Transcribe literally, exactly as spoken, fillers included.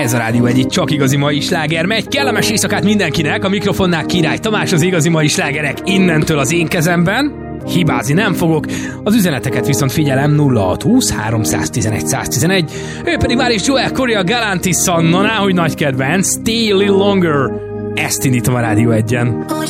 Ez a Rádió egy csak igazi mai sláger megy. Kellemes éjszakát mindenkinek, a mikrofonnál Király Tamás, az igazi mai slágerek innentől az én kezemben. Hibázni nem fogok, az üzeneteket viszont figyelem nulla hat húsz háromszáztizenegy száztizenegy. Ő pedig már is Joel Corey a Galantis Sanna, náhogy nagy kedvenc, Stay a Little Longer. Ezt indítom a Rádió egyen.